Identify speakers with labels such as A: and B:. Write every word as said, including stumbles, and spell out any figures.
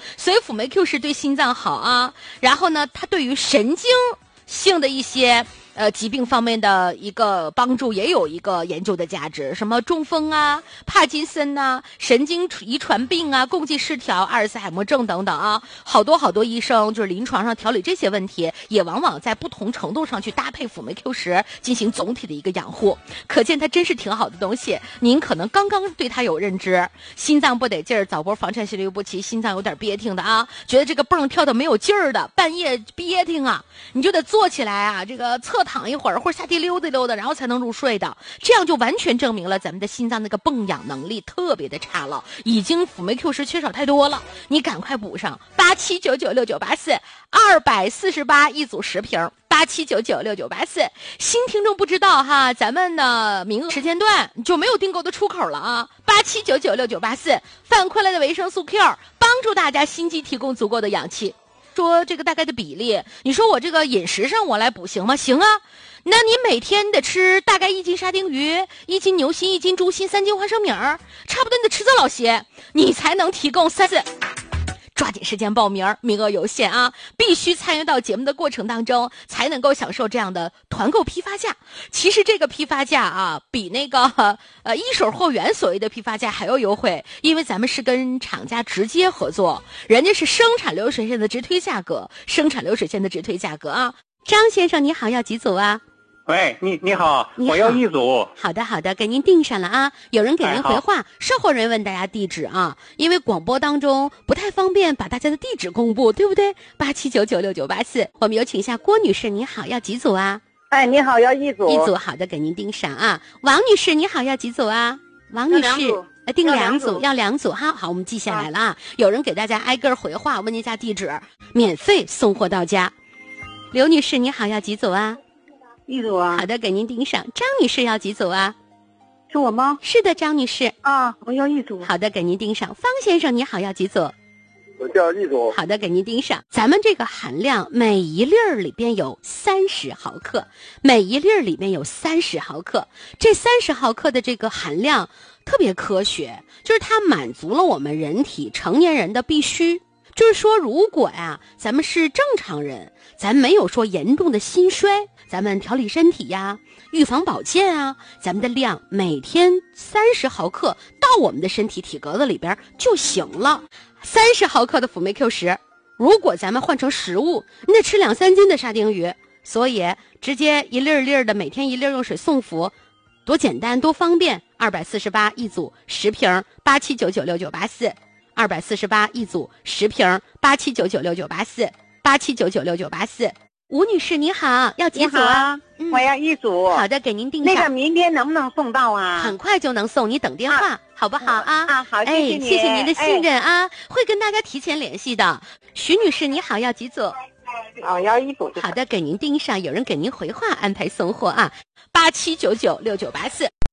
A: 所以辅酶 Q 十对心脏好啊。然后呢，它对于神经性的一些呃疾病方面的一个帮助也有一个研究的价值，什么中风啊、帕金森呐、神经遗传病啊、共济失调、阿尔茨海默症等等啊，好多好多医生就是临床上调理这些问题，也往往在不同程度上去搭配辅酶 Q 十进行总体的一个养护，可见它真是挺好的东西。您可能刚刚对它有认知，心脏不得劲儿，早搏房颤心律不齐，心脏有点憋挺的啊，觉得这个蹦跳的没有劲儿的，半夜憋挺啊，你就得坐起来啊，这个侧躺一会儿或者下地溜达溜达，然后才能入睡的，这样就完全证明了咱们的心脏那个泵氧能力特别的差了，已经辅酶 Q 十缺少太多了，你赶快补上。八七九九六九八四，二百四十八一组十瓶，八七九九六九八四。新听众不知道哈，咱们的名额时间段就没有订购的出口了啊。八七九九六九八四，反馈来的维生素 Q 帮助大家心肌提供足够的氧气。说这个大概的比例，你说我这个饮食上我来补行吗？行啊，那你每天得吃大概一斤沙丁鱼、一斤牛心、一斤猪心、三斤花生米儿，差不多你得吃这老些，你才能提供三次。抓紧时间报名，名额有限啊！必须参与到节目的过程当中，才能够享受这样的团购批发价。其实这个批发价啊，比那个呃一手货源所谓的批发价还要优惠，因为咱们是跟厂家直接合作，人家是生产流水线的直推价格，生产流水线的直推价格啊。张先生你好，要几组啊？
B: 喂，你你好，
A: 你好，
B: 我要一组。
A: 好的好的，给您订上了啊。有人给您回话，哎、稍后人问大家地址啊，因为广播当中不太方便把大家的地址公布，对不对？八七九九六九八四，我们有请一下郭女士，你好，要几组啊？
C: 哎，你好，要一组。
A: 一组，好的，给您订上啊。王女士，你好，要几组啊？王女士，呃，订两组，要两组哈。好，我们记下来了啊。有人给大家挨个回话，问您家地址，免费送货到家。刘女士，你好，要几组啊？
C: 一组啊。
A: 好的，给您订上。张女士要几组啊？
C: 是我吗？
A: 是的，张女士。
C: 啊，我要一组。
A: 好的，给您订上。方先生你好，要几组？
D: 我叫一组。
A: 好的，给您订上。咱们这个含量每一粒儿里边有三十毫克，每一粒儿里面有三十毫克，这三十毫克的这个含量特别科学，就是它满足了我们人体成年人的必须。就是说，如果呀，咱们是正常人，咱没有说严重的心衰，咱们调理身体呀，预防保健啊，咱们的量每天三十毫克到我们的身体体格子里边就行了。三十毫克的辅酶 Q 十，如果咱们换成食物，你得吃两三斤的沙丁鱼，所以直接一粒儿粒儿的，每天一粒儿用水送服，多简单多方便。二百四十八一组十瓶，八七九九六九八四。二百四十八一组十瓶，八七九九六九八四，八七九九六九八四。吴女士你好，要几组啊？
C: 嗯、我要一组。
A: 好的，给您订上。
C: 那个明天能不能送到啊？
A: 很快就能送，你等电话、啊、好不好啊？
C: 啊，好，谢谢你，
A: 哎，谢谢您的信任啊，哎、会跟大家提前联系的。徐女士你好，要几组？
C: 哦，要一组。
A: 好的，给您订上，有人给您回话安排送货啊。八七九九六九八四。